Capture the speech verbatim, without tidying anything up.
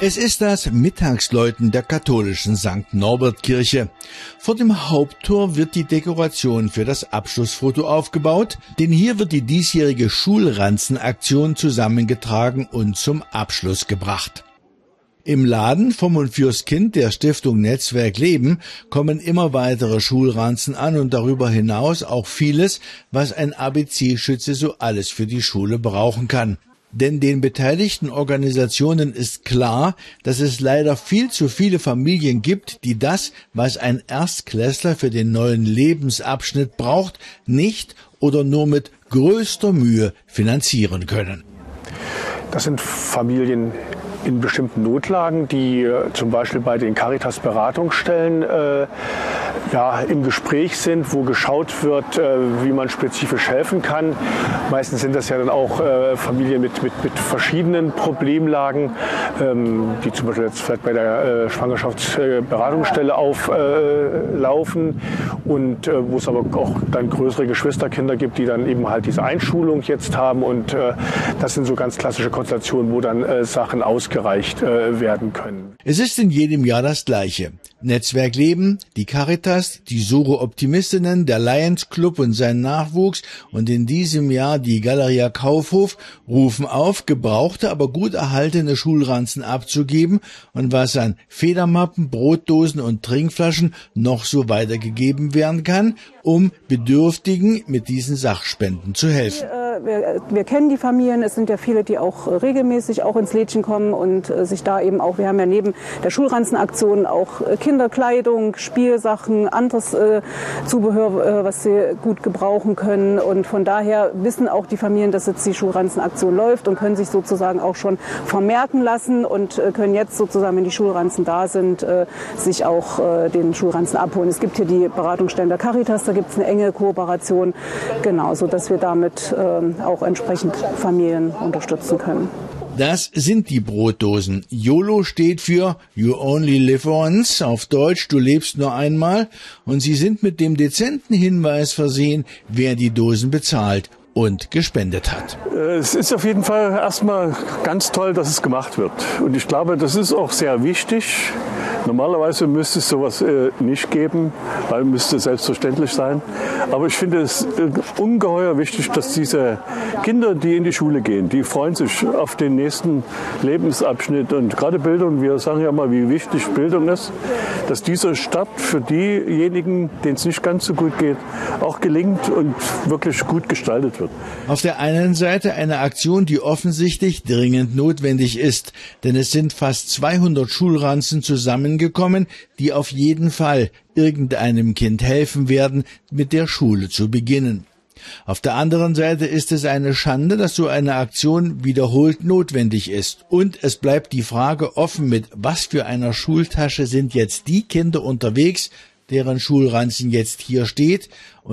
Es ist das Mittagsläuten der katholischen Sankt Norbert-Kirche. Vor dem Haupttor wird die Dekoration für das Abschlussfoto aufgebaut, denn hier wird die diesjährige Schulranzenaktion zusammengetragen und zum Abschluss gebracht. Im Laden vom und fürs Kind der Stiftung Netzwerk Leben kommen immer weitere Schulranzen an und darüber hinaus auch vieles, was ein A B C-Schütze so alles für die Schule brauchen kann. Denn den beteiligten Organisationen ist klar, dass es leider viel zu viele Familien gibt, die das, was ein Erstklässler für den neuen Lebensabschnitt braucht, nicht oder nur mit größter Mühe finanzieren können. Das sind Familien in bestimmten Notlagen, die äh, zum Beispiel bei den Caritas-Beratungsstellen äh, ja, im Gespräch sind, wo geschaut wird, äh, wie man spezifisch helfen kann. Meistens sind das ja dann auch äh, Familien mit, mit, mit verschiedenen Problemlagen, ähm, die zum Beispiel jetzt vielleicht bei der äh, Schwangerschaftsberatungsstelle auflaufen äh, und äh, wo es aber auch dann größere Geschwisterkinder gibt, die dann eben halt diese Einschulung jetzt haben, und äh, das sind so ganz klassische Konstellationen, wo dann äh, Sachen ausgereicht äh, werden können. Es ist in jedem Jahr das Gleiche. Netzwerk Leben, die Caritas, die Soro Optimistinnen, der Lions Club und sein Nachwuchs und in diesem Jahr die Galeria Kaufhof rufen auf, gebrauchte, aber gut erhaltene Schulranzen abzugeben und was an Federmappen, Brotdosen und Trinkflaschen noch so weitergegeben werden kann, um Bedürftigen mit diesen Sachspenden zu helfen. Wir, wir kennen die Familien, es sind ja viele, die auch regelmäßig auch ins Lädchen kommen und äh, sich da eben auch, wir haben ja neben der Schulranzenaktion auch äh, Kinderkleidung, Spielsachen, anderes äh, Zubehör, äh, was sie gut gebrauchen können, und von daher wissen auch die Familien, dass jetzt die Schulranzenaktion läuft und können sich sozusagen auch schon vermerken lassen und äh, können jetzt sozusagen, wenn die Schulranzen da sind, äh, sich auch äh, den Schulranzen abholen. Es gibt hier die Beratungsstellen der Caritas, da gibt es eine enge Kooperation, genau, so dass wir damit äh, auch entsprechend Familien unterstützen können. Das sind die Brotdosen. YOLO steht für You Only Live Once, auf Deutsch, du lebst nur einmal, und sie sind mit dem dezenten Hinweis versehen, wer die Dosen bezahlt und gespendet hat. Es ist auf jeden Fall erstmal ganz toll, dass es gemacht wird. Und ich glaube, das ist auch sehr wichtig. Normalerweise müsste es sowas äh, nicht geben, weil müsste selbstverständlich sein. Aber ich finde es äh, ungeheuer wichtig, dass diese Kinder, die in die Schule gehen, die freuen sich auf den nächsten Lebensabschnitt. Und gerade Bildung, wir sagen ja mal, wie wichtig Bildung ist, dass dieser Start für diejenigen, denen es nicht ganz so gut geht, auch gelingt und wirklich gut gestaltet wird. Auf der einen Seite eine Aktion, die offensichtlich dringend notwendig ist, denn es sind fast zweihundert Schulranzen zusammengekommen, die auf jeden Fall irgendeinem Kind helfen werden, mit der Schule zu beginnen. Auf der anderen Seite ist es eine Schande, dass so eine Aktion wiederholt notwendig ist. Und es bleibt die Frage offen, mit was für einer Schultasche sind jetzt die Kinder unterwegs, deren Schulranzen jetzt hier steht.